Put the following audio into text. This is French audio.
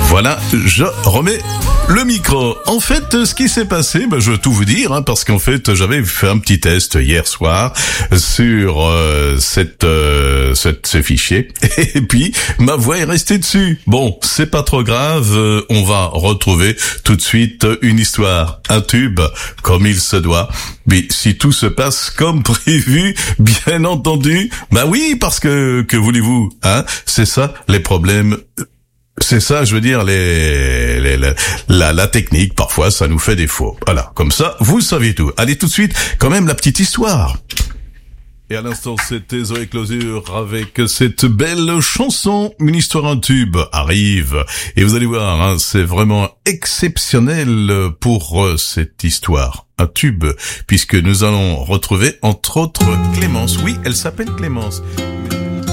Voilà, je remets le micro. En fait, ce qui s'est passé, je vais tout vous dire, parce qu'en fait, j'avais fait un petit test hier soir sur ce fichier, et puis ma voix est restée dessus. Bon, c'est pas trop grave, on va retrouver tout de suite une histoire, un tube, comme il se doit. Mais si tout se passe comme prévu, bien entendu, oui, parce que voulez-vous, c'est ça les problèmes. C'est ça, je veux dire, la technique, parfois, ça nous fait défaut. Voilà, comme ça, vous savez tout. Allez, tout de suite, quand même, la petite histoire. Et à l'instant, c'était Zoé Closure avec cette belle chanson, une histoire, un tube arrive. Et vous allez voir, c'est vraiment exceptionnel pour cette histoire. Un tube, puisque nous allons retrouver, entre autres, Clémence. Oui, elle s'appelle Clémence.